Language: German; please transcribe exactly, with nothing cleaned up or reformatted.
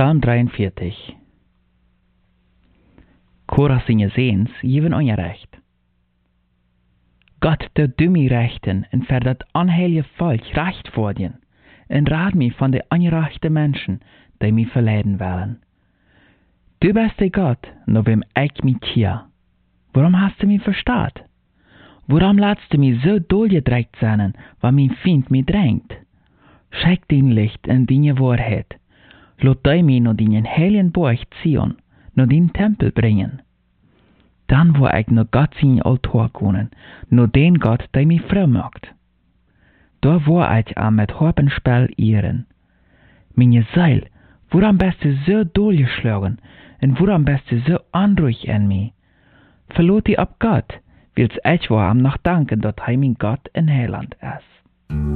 Psalm dreiundvierzig. Korach singe sehens, geven onrecht. Gott, der du mij rechten en ver dat onheilige volk recht voor je, en raad mij van de onrechte mensen die mij verleiden willen. Du bist der Gott, nur wem ich mich hier. Warum hast du mich verstaat? Warum lässt du mich so doorgedrückt sein, weil mein Feind mich drängt? Schenk dein Licht in deine Wahrheit. Lass dich mich nach deinen heiligen Burg Zion, nach deinen Tempel bringen. Dann wo ich nach Gott sein Altar können, nach den Gott, der mich frei macht. Da wo ich am mit Harpenspiel ehren. Meine Seele, warum bist du so durchgeschlagen, und warum bist du so unruhig in mir? Verlot dich ab Gott, willst ich war am noch danken, dass er mein Gott in Heiland ist.